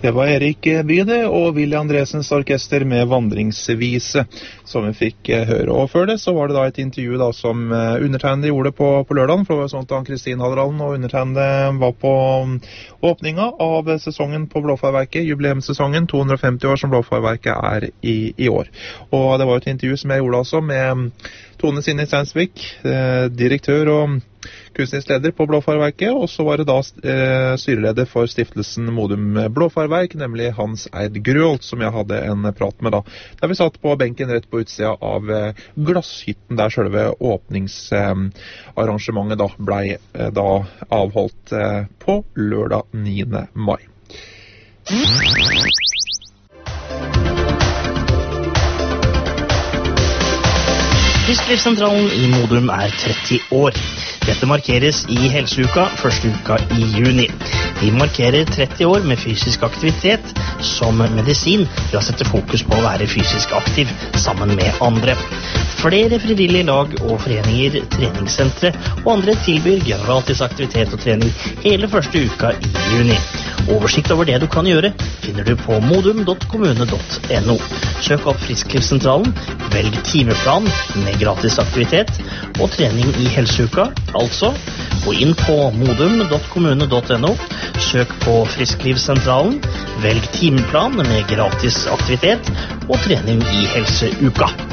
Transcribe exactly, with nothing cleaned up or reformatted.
Det var Erik Bye og Willy Andresens orkester med Vandringsvise som vi fikk høre. Og før det så var det da et intervju da som undertegnede gjorde på, på lørdagen, for det var sånn at Kristin Hallerallen og undertegnede var på åpninga av sesongen på Blåfarverket, jubileumssesongen, to hundre og femti år som Blåfarverket er i, i år. Og det var et intervju som jeg gjorde altså med Tone Sinne Steinsvik, eh, direktør og kunstnerisk leder på Blåfarverket, og så var det da eh, styreleder for stiftelsen Modum Blåfarverk, nemlig Hans Eid Grøholt, som jeg hadde en prat med da. Der vi satt på benken rett på utsida av eh, glasshytten, der selve åpningsarrangementet eh, da ble eh, da avholdt eh, på lørdag niende mai. Frisklivssentralen i Modum er tretti år. Dette markeres i helseuka første uka i juni. Vi markerer tretti år med fysisk aktivitet som medisin ved å sette fokus på å være fysisk aktiv sammen med andre. Flere frivillige lag og foreninger, treningssentre og andre tilbyr gratis aktivitet og trening hele første uka i juni. Oversikt over det du kan gjøre finner du på modum punktum kommune punktum no. Søk opp Frisklivssentralen, velg timeplan med gratis aktivitet og trening i helseuka, altså gå inn på modum punktum kommune punktum no, søk på Frisklivssentralen, velg timeplan med gratis aktivitet og trening i helseuka.